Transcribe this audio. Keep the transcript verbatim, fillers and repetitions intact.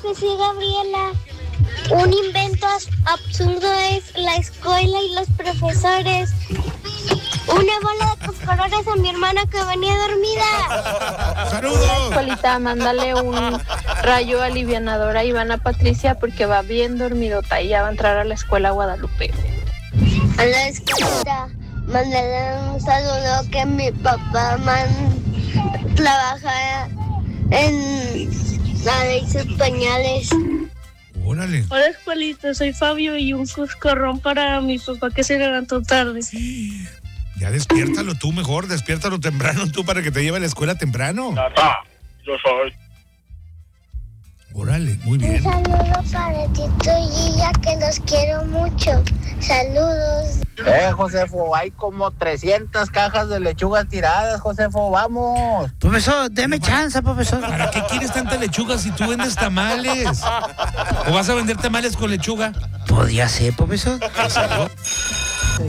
profe Gabriela. Un invento absurdo es la escuela y los profesores. Una bola de coscorrones a mi hermana que venía dormida. ¡Saludos! Escuelita, mándale un rayo alivianador a Ivana Patricia porque va bien dormidota y ya va a entrar a la escuela Guadalupe. A la escuelita, mándale un saludo que mi papá man, trabaja en la de sus pañales. Órale. Hola, escuelita, soy Fabio y un coscorrón para mi papá que se levantó tarde. Ya despiértalo tú mejor, despiértalo temprano tú para que te lleve a la escuela temprano. Papá, yo soy. Órale, muy bien. Un saludo para Tito y Gilla, que los quiero mucho. Saludos. Eh, Josefo, hay como trescientas cajas de lechugas tiradas, Josefo, vamos. Profesor, deme chance, profesor. ¿Para qué quieres tanta lechuga si tú vendes tamales? ¿O vas a vender tamales con lechuga? Podría ser, profesor. ¿En serio?